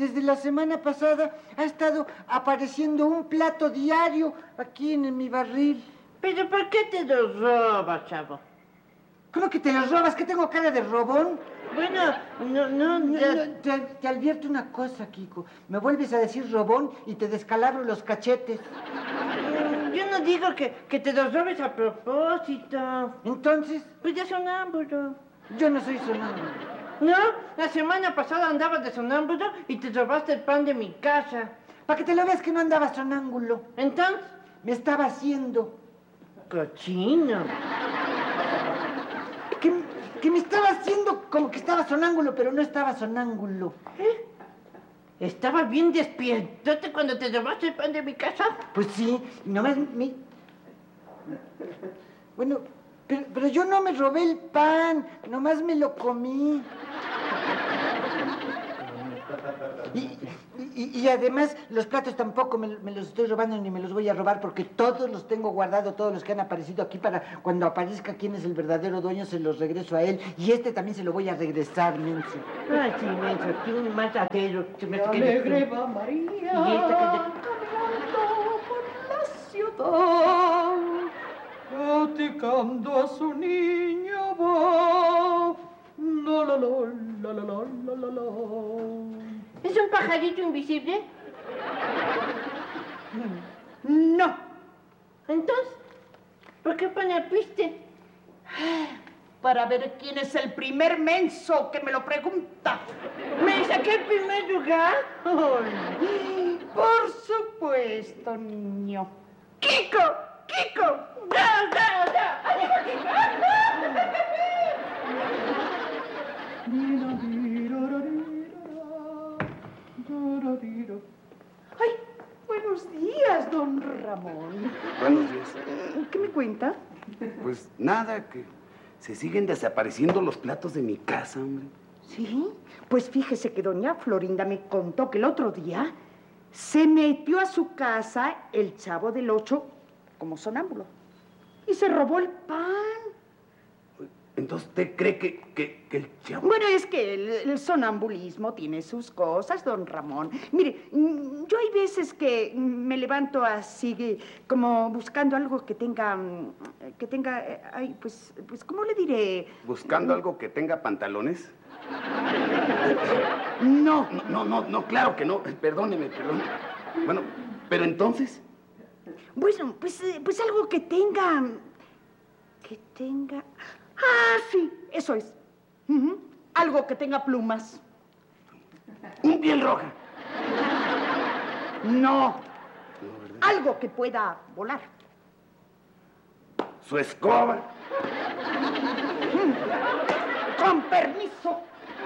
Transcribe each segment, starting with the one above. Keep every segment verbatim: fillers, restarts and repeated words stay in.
desde la semana pasada ha estado apareciendo un plato diario aquí en, en mi barril. ¿Pero por qué te los robas, chavo? ¿Cómo que te los robas? ¿Que tengo cara de robón? Bueno, no, no... No, ya- no, te, te advierto una cosa, Kiko. Me vuelves a decir robón y te descalabro los cachetes. Mm, Yo no digo que, que te los robes a propósito. Entonces, Pues de sonámbulo. yo no soy sonámbulo. ¿No? La semana pasada andabas de sonámbulo y te robaste el pan de mi casa. Para que te lo veas que no andaba sonámbulo. Entonces, Me estaba haciendo. cochino. Que, que me estaba haciendo como que estaba sonámbulo, pero no estaba sonámbulo. ¿Eh? ¿Estabas bien despiertote cuando te robaste el pan de mi casa? Pues sí, nomás me... Bueno, pero, pero yo no me robé el pan, nomás me lo comí. Y, y, y además, los platos tampoco me, me los estoy robando ni me los voy a robar porque todos los tengo guardados, todos los que han aparecido aquí para cuando aparezca quién es el verdadero dueño, se los regreso a él. Y este también se lo voy a regresar, menso. Ay, sí, menso, tú matadero. Se me hace que- Alegre va María, Y esta que caminando por la ciudad, platicando a su niño va. La la la la la la la la la. ¿Es un pajarito invisible? No. Entonces, ¿por qué pone piste? Para ver quién es el primer menso que me lo pregunta. ¿Me saqué el primer lugar? Ay, por supuesto, niño. ¡Kiko! ¡Kiko! ¡No, no, no! ¡Ánimo, Kiko! Ay, buenos días, don Ramón. Buenos días. ¿Qué me cuenta? Pues nada, que se siguen desapareciendo los platos de mi casa, hombre. Sí, pues fíjese que doña Florinda me contó que el otro día se metió a su casa el Chavo del Ocho como sonámbulo y se robó el pan. Entonces, ¿usted cree que, que, que el chavo... Bueno, es que el, el sonambulismo tiene sus cosas, don Ramón. Mire, mm, yo hay veces que me levanto así, que, como buscando algo que tenga, mm, que tenga, eh, ay, pues, pues, ¿cómo le diré? ¿Buscando algo que tenga pantalones? No. No, no, no, no, claro que no. Perdóneme, perdón. Bueno, pero entonces... Bueno, pues, eh, pues algo que tenga, que tenga... Ah, sí, eso es. Ujú. Algo que tenga plumas. Un piel roja. No. No, ¿verdad? Algo que pueda volar. Su escoba. Con permiso.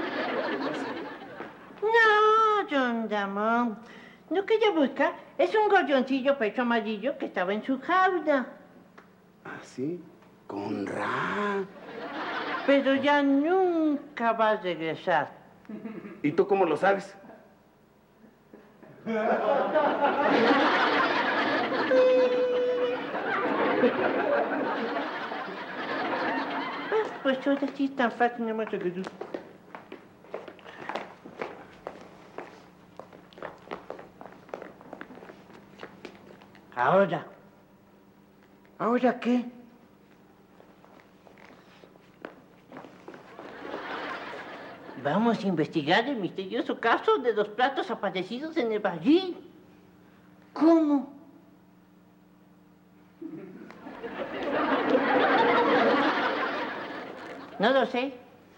No, don Ramón. Lo que ella busca es un gorrioncillo pecho amarillo que estaba en su jaula. ¿Ah, sí? Con ra. Pero ya nunca va a regresar. ¿Y tú cómo lo sabes? Ah, pues ahora sí es tan fácil, no me regresó. Ahora. ¿Ahora qué? Vamos a investigar el misterioso caso de los platos aparecidos en el barril. ¿Cómo? No lo sé.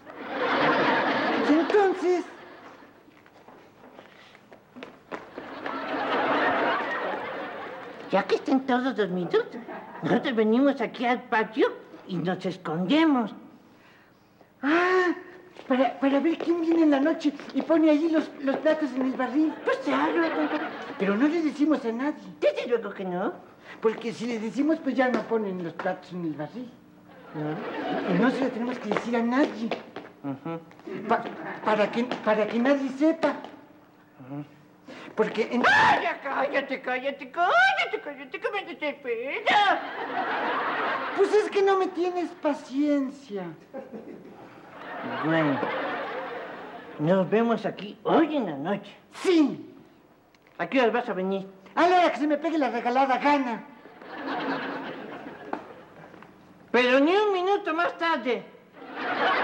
Entonces, Ya que estén todos dormidos, nosotros venimos aquí al patio y nos escondemos. ah, para, para ver quién viene en la noche y pone allí los, los platos en el barril. Pues claro, Pero no le decimos a nadie, desde luego que no. porque si le decimos, pues ya no ponen los platos en el barril. ¿No? Y no se lo tenemos que decir a nadie. Pa- para, que, para que nadie sepa. Porque en... ¡Ay, ya cállate, cállate, cállate, cállate, que me desespera! Pues es que no me tienes paciencia. Bueno, Nos vemos aquí hoy en la noche. Sí. ¿A qué horas vas a venir? A la hora que se me pegue la regalada gana. Pero ni un minuto más tarde.